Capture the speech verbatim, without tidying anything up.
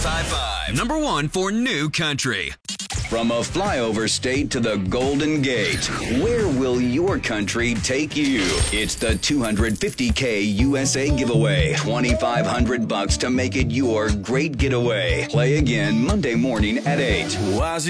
High Five. Number one for new country. From a flyover state to the Golden Gate, where will your country take you? It's the two hundred fifty K U S A giveaway. twenty-five hundred bucks to make it your great getaway. Play again Monday morning at eight.